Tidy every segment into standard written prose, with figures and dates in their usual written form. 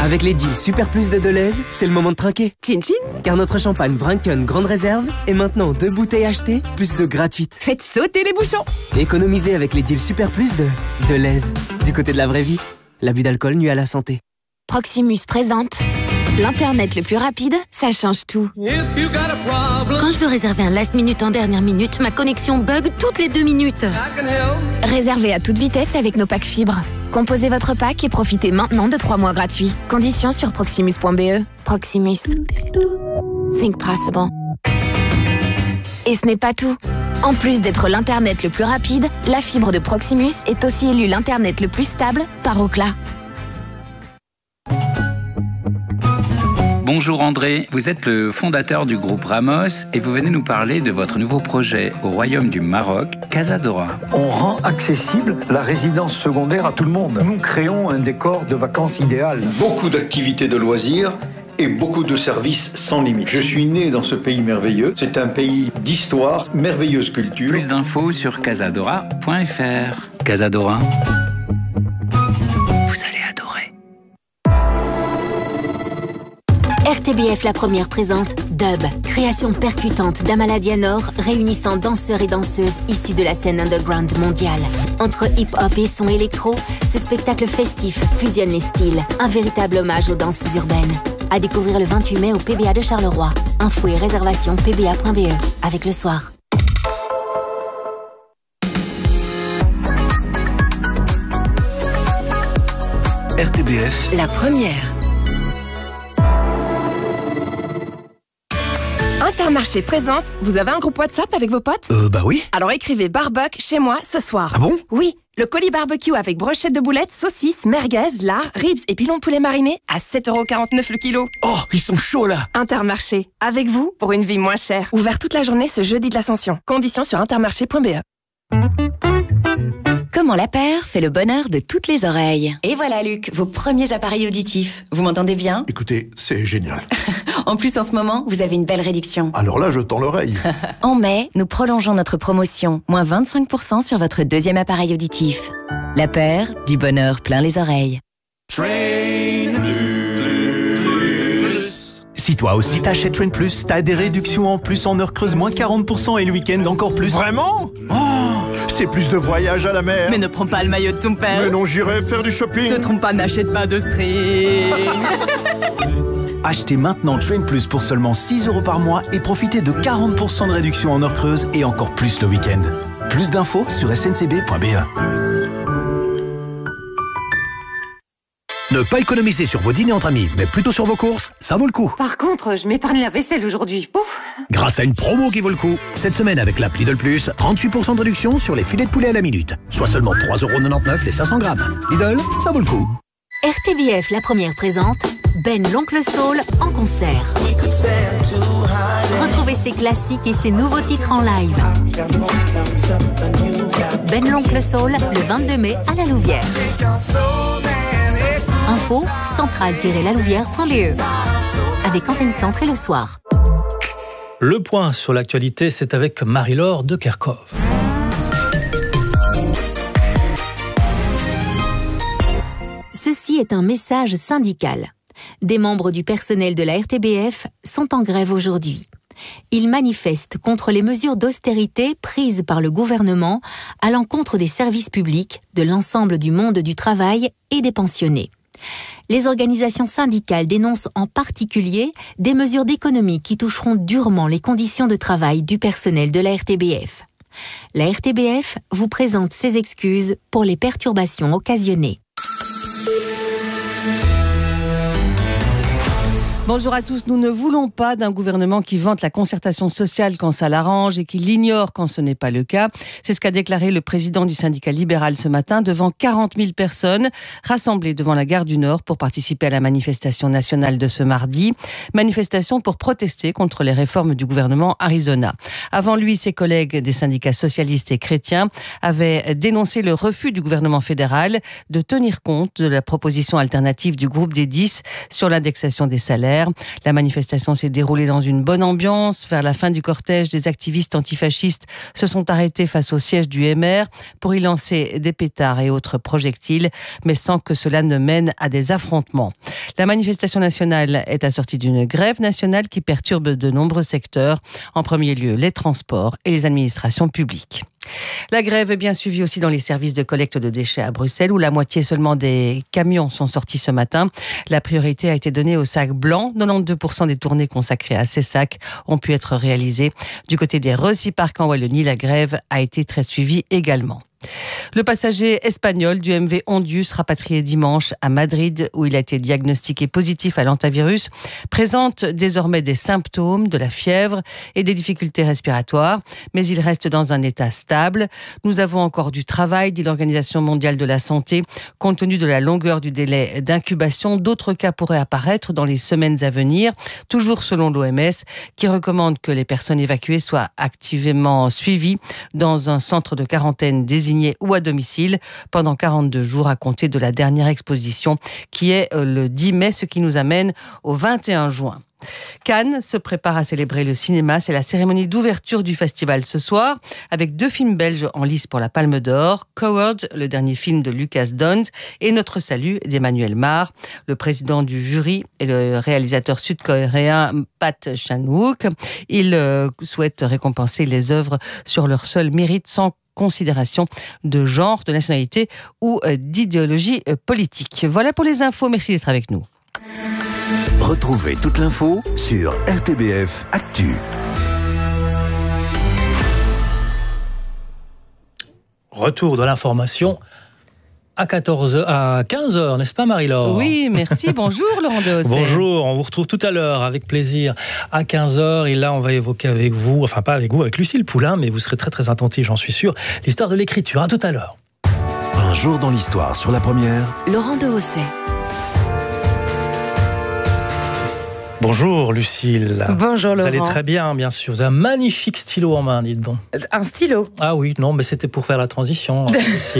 Avec les deals Super Plus de Deleuze, c'est le moment de trinquer. Chin chin. Car notre champagne Vrinken Grande Réserve est maintenant 2 bouteilles achetées, plus 2 gratuites. Faites sauter les bouchons. Économisez avec les deals Super Plus de Deleuze. Du côté de la vraie vie, l'abus d'alcool nuit à la santé. Proximus présente l'Internet le plus rapide, ça change tout. Quand je veux réserver un last minute en dernière minute, ma connexion bug toutes les 2 minutes. Réservez à toute vitesse avec nos packs fibres. Composez votre pack et profitez maintenant de 3 mois gratuits. Conditions sur proximus.be. Proximus. Think possible. Et ce n'est pas tout. En plus d'être l'Internet le plus rapide, la fibre de Proximus est aussi élue l'Internet le plus stable par Ookla. Bonjour André, vous êtes le fondateur du groupe Ramos et vous venez nous parler de votre nouveau projet au Royaume du Maroc, Casadora. On rend accessible la résidence secondaire à tout le monde. Nous créons un décor de vacances idéal. Beaucoup d'activités de loisirs et beaucoup de services sans limite. Je suis né dans ce pays merveilleux. C'est un pays d'histoire, merveilleuse culture. Plus d'infos sur casadora.fr. Casadora. Vous allez adorer. RTBF La Première présente Dub, création percutante d'Amala Dianor réunissant danseurs et danseuses issus de la scène underground mondiale. Entre hip-hop et son électro, ce spectacle festif fusionne les styles, un véritable hommage aux danses urbaines. À découvrir le 28 mai au PBA de Charleroi. Infos et réservations pba.be avec le soir. RTBF La Première. Intermarché présente. Vous avez un groupe WhatsApp avec vos potes? Bah oui. Alors écrivez barbecue chez moi ce soir. Ah bon? Oui, le colis barbecue avec brochette de boulettes, saucisses, merguez, lard, ribs et pilons de poulet mariné à 7,49€ le kilo. Oh, ils sont chauds là. Intermarché, avec vous pour une vie moins chère. Ouvert toute la journée ce jeudi de l'Ascension. Conditions sur intermarché.be. Comment la paire fait le bonheur de toutes les oreilles. Et voilà Luc, vos premiers appareils auditifs. Vous m'entendez bien? Écoutez, c'est génial. En plus, en ce moment, vous avez une belle réduction. Alors là, je tends l'oreille. En mai, nous prolongeons notre promotion. Moins 25% sur votre deuxième appareil auditif. La paire, du bonheur plein les oreilles. Si toi aussi t'achètes Train Plus, t'as des réductions en plus en heure creuse, moins 40% et le week-end encore plus. Vraiment? Oh, c'est plus de voyage à la mer. Mais ne prends pas le maillot de ton père. Mais non, j'irai faire du shopping. Te trompe pas, n'achète pas de string. Achetez maintenant Train Plus pour seulement 6€ par mois et profitez de 40% de réduction en heure creuse et encore plus le week-end. Plus d'infos sur sncb.be. Ne pas économiser sur vos dîners entre amis, mais plutôt sur vos courses, ça vaut le coup. Par contre, je m'épargne la vaisselle aujourd'hui. Pouf. Grâce à une promo qui vaut le coup. Cette semaine avec l'app Lidl Plus, 38% de réduction sur les filets de poulet à la minute. Soit seulement 3,99€ les 500 grammes. Lidl, ça vaut le coup. RTBF La Première présente Ben l'Oncle Soul en concert. Retrouvez ses classiques et ses nouveaux titres en live. Ben l'Oncle Soul, le 22 mai à la Louvière. Info, centrale-lalouvière.be. Avec Antenne Centre et le soir. Le point sur l'actualité, c'est avec Marie-Laure de Kerkhove. Ceci est un message syndical. Des membres du personnel de la RTBF sont en grève aujourd'hui. Ils manifestent contre les mesures d'austérité prises par le gouvernement à l'encontre des services publics, de l'ensemble du monde du travail et des pensionnés. Les organisations syndicales dénoncent en particulier des mesures d'économie qui toucheront durement les conditions de travail du personnel de la RTBF. La RTBF vous présente ses excuses pour les perturbations occasionnées. Bonjour à tous, nous ne voulons pas d'un gouvernement qui vante la concertation sociale quand ça l'arrange et qui l'ignore quand ce n'est pas le cas. C'est ce qu'a déclaré le président du syndicat libéral ce matin devant 40 000 personnes rassemblées devant la gare du Nord pour participer à la manifestation nationale de ce mardi. Manifestation pour protester contre les réformes du gouvernement Arizona. Avant lui, ses collègues des syndicats socialistes et chrétiens avaient dénoncé le refus du gouvernement fédéral de tenir compte de la proposition alternative du groupe des 10 sur l'indexation des salaires. hier. La manifestation s'est déroulée dans une bonne ambiance. Vers la fin du cortège, des activistes antifascistes se sont arrêtés face au siège du MR pour y lancer des pétards et autres projectiles, mais sans que cela ne mène à des affrontements. La manifestation nationale est assortie d'une grève nationale qui perturbe de nombreux secteurs, en premier lieu les transports et les administrations publiques. La grève est bien suivie aussi dans les services de collecte de déchets à Bruxelles, où la moitié seulement des camions sont sortis ce matin. La priorité a été donnée aux sacs blancs. 92% des tournées consacrées à ces sacs ont pu être réalisées. Du côté des Reciparcs en Wallonie, la grève a été très suivie également. Le passager espagnol du MV Ondius, rapatrié dimanche à Madrid, où il a été diagnostiqué positif à l'hantavirus, présente désormais des symptômes, de la fièvre et des difficultés respiratoires, mais il reste dans un état stable. Nous avons encore du travail, dit l'Organisation mondiale de la santé. Compte tenu de la longueur du délai d'incubation, d'autres cas pourraient apparaître dans les semaines à venir, toujours selon l'OMS, qui recommande que les personnes évacuées soient activement suivies dans un centre de quarantaine désigné ou à domicile pendant 42 jours à compter de la dernière exposition qui est le 10 mai, ce qui nous amène au 21 juin. Cannes se prépare à célébrer le cinéma. C'est la cérémonie d'ouverture du festival ce soir, avec 2 films belges en lice pour la Palme d'Or, Coward, le dernier film de Lucas Dont, et Notre Salut d'Emmanuel Mar. Le président du jury est le réalisateur sud-coréen Pat Chan-wook. Il souhaite récompenser les œuvres sur leur seul mérite, sans considération de genre, de nationalité ou d'idéologie politique. Voilà pour les infos. Merci d'être avec nous. Retrouvez toute l'info sur RTBF Actu. Retour de l'information à 15h, n'est-ce pas Marie-Laure ? Oui, merci. Bonjour Laurent Dehausset. Bonjour, on vous retrouve tout à l'heure avec plaisir à 15h. Et là, on va évoquer avec vous, enfin pas avec vous, avec Lucille Poulain, mais vous serez très très attentifs, j'en suis sûr, l'histoire de l'écriture. À tout à l'heure. Un jour dans l'histoire sur la première. Laurent Dehausset. Bonjour Lucille. Bonjour Laurent. Vous allez très bien, bien sûr. Vous avez un magnifique stylo en main, dites donc. Un stylo ? Ah oui, non, mais c'était pour faire la transition.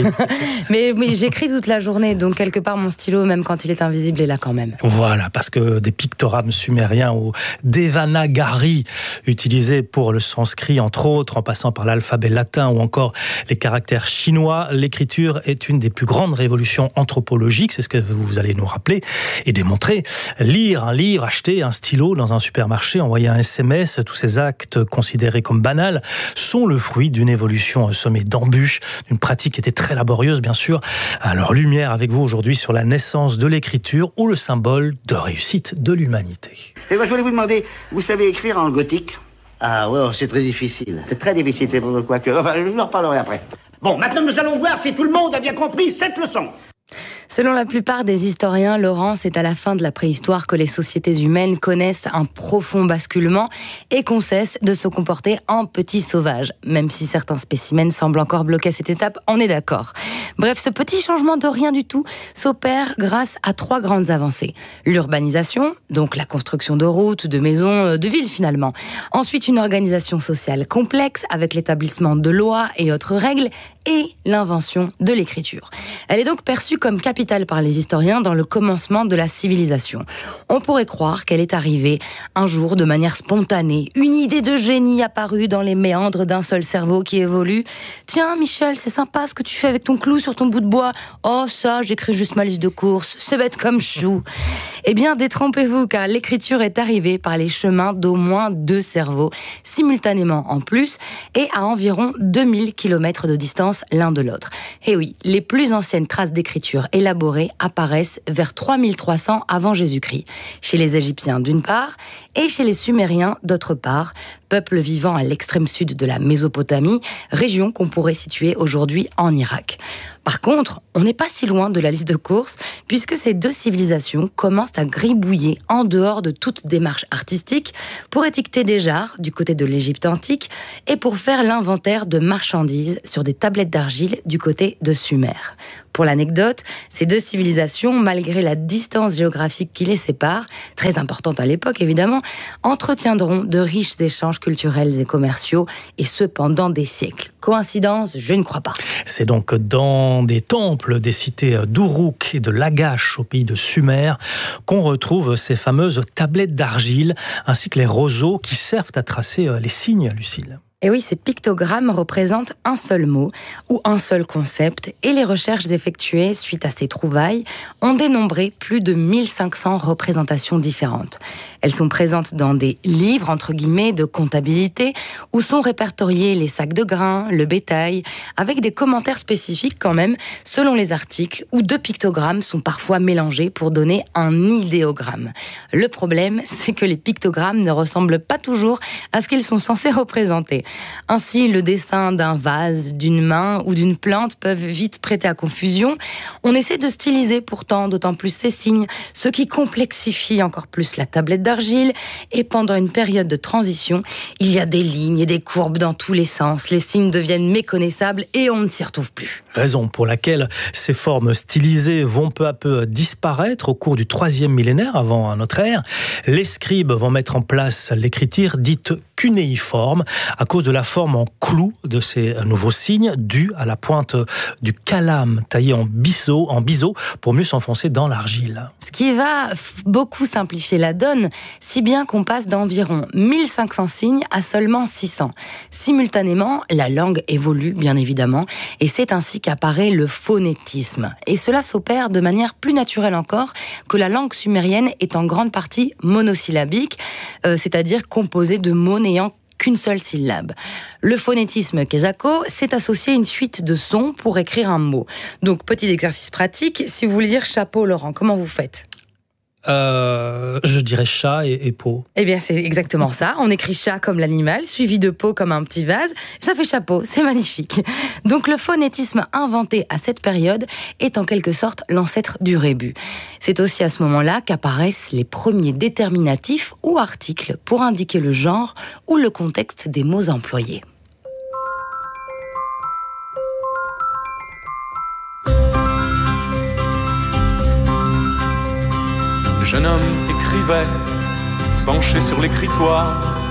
mais j'écris toute la journée, donc quelque part mon stylo, même quand il est invisible, est là quand même. Voilà, parce que des pictogrammes sumériens ou Devanagari, utilisés pour le sanskrit, entre autres, en passant par l'alphabet latin ou encore les caractères chinois, l'écriture est une des plus grandes révolutions anthropologiques, c'est ce que vous allez nous rappeler et démontrer. Lire un livre, acheter un stylo dans un supermarché, envoyer un SMS, tous ces actes considérés comme banals sont le fruit d'une évolution semée d'embûches, d'une pratique qui était très laborieuse bien sûr. Alors lumière avec vous aujourd'hui sur la naissance de l'écriture ou le symbole de réussite de l'humanité. Et moi je voulais vous demander, vous savez écrire en gothique ? Ah ouais, c'est très difficile. C'est très difficile, c'est pourquoi que... Enfin, je vous en reparlerai après. Bon, maintenant nous allons voir si tout le monde a bien compris cette leçon. Selon la plupart des historiens, Laurent, c'est à la fin de la préhistoire que les sociétés humaines connaissent un profond basculement et qu'on cesse de se comporter en petits sauvages. Même si certains spécimens semblent encore bloquer cette étape, on est d'accord. Bref, ce petit changement de rien du tout s'opère grâce à 3 grandes avancées. L'urbanisation, donc la construction de routes, de maisons, de villes finalement. Ensuite, une organisation sociale complexe avec l'établissement de lois et autres règles et l'invention de l'écriture. Elle est donc perçue comme capitale par les historiens dans le commencement de la civilisation. On pourrait croire qu'elle est arrivée un jour de manière spontanée, une idée de génie apparue dans les méandres d'un seul cerveau qui évolue. Tiens Michel, c'est sympa ce que tu fais avec ton clou sur ton bout de bois. Oh ça, j'écris juste ma liste de courses, c'est bête comme chou. Eh bien détrompez-vous, car l'écriture est arrivée par les chemins d'au moins 2 cerveaux, simultanément en plus, et à environ 2000 km de distance l'un de l'autre. Et oui, les plus anciennes traces d'écriture élaborées apparaissent vers 3300 avant Jésus-Christ, chez les Égyptiens d'une part, et chez les Sumériens d'autre part, peuple vivant à l'extrême sud de la Mésopotamie, région qu'on pourrait situer aujourd'hui en Irak. Par contre, on n'est pas si loin de la liste de courses, puisque ces 2 civilisations commencent à gribouiller en dehors de toute démarche artistique pour étiqueter des jarres du côté de l'Égypte antique et pour faire l'inventaire de marchandises sur des tablettes d'argile du côté de Sumer. Pour l'anecdote, ces deux civilisations, malgré la distance géographique qui les sépare, très importante à l'époque évidemment, entretiendront de riches échanges culturels et commerciaux, et ce pendant des siècles. Coïncidence? Je ne crois pas. C'est donc dans des temples des cités d'Uruk et de Lagash au pays de Sumer qu'on retrouve ces fameuses tablettes d'argile ainsi que les roseaux qui servent à tracer les signes, Lucille. Et oui, ces pictogrammes représentent un seul mot ou un seul concept, et les recherches effectuées suite à ces trouvailles ont dénombré plus de 1500 représentations différentes. Elles sont présentes dans des livres, entre guillemets, de comptabilité, où sont répertoriés les sacs de grains, le bétail, avec des commentaires spécifiques quand même, selon les articles, où deux pictogrammes sont parfois mélangés pour donner un idéogramme. Le problème, c'est que les pictogrammes ne ressemblent pas toujours à ce qu'ils sont censés représenter. Ainsi, le dessin d'un vase, d'une main ou d'une plante peuvent vite prêter à confusion. On essaie de styliser pourtant d'autant plus ces signes, ce qui complexifie encore plus la tablette d'argile. Et pendant une période de transition, il y a des lignes et des courbes dans tous les sens. Les signes deviennent méconnaissables et on ne s'y retrouve plus. Raison pour laquelle ces formes stylisées vont peu à peu disparaître au cours du 3e millénaire avant notre ère. Les scribes vont mettre en place l'écriture dite cunéiforme à cause de la forme en clou de ces nouveaux signes dus à la pointe du calame taillé en biseau pour mieux s'enfoncer dans l'argile. Ce qui va beaucoup simplifier la donne, si bien qu'on passe d'environ 1500 signes à seulement 600. Simultanément, la langue évolue bien évidemment, et c'est ainsi qu'apparaît le phonétisme. Et cela s'opère de manière plus naturelle encore que la langue sumérienne est en grande partie monosyllabique, c'est-à-dire composée de mots n'ayant qu'une seule syllabe. Le phonétisme Kesako, c'est associer une suite de sons pour écrire un mot. Donc, petit exercice pratique, si vous voulez dire chapeau, Laurent, comment vous faites ? Je dirais chat et peau. Eh bien, c'est exactement ça. On écrit chat comme l'animal, suivi de peau comme un petit vase. Ça fait chapeau, c'est magnifique. Donc, le phonétisme inventé à cette période est en quelque sorte l'ancêtre du rébus. C'est aussi à ce moment-là qu'apparaissent les premiers déterminatifs ou articles pour indiquer le genre ou le contexte des mots employés. Le jeune homme écrivait, penché sur l'écritoire.